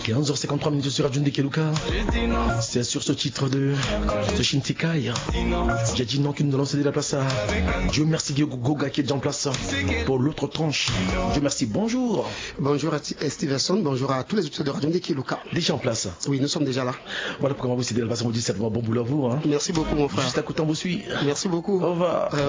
15h53 sur Radio Ndekeluka. C'est sur ce titre de Shintikai. J'ai dit non, qui nous a lancé de la place. Dieu merci Goga qui est déjà en place pour l'autre tranche. Dieu merci, bonjour. Bonjour à Stevenson, bonjour à tous les auditeurs de Radio Ndekeluka. Déjà en place? Oui, nous sommes déjà là. Voilà pourquoi vous cédez la place, on vous dit certainement bon boulot à vous. Merci beaucoup mon frère. Juste à côté on vous suit. Merci beaucoup. Au revoir.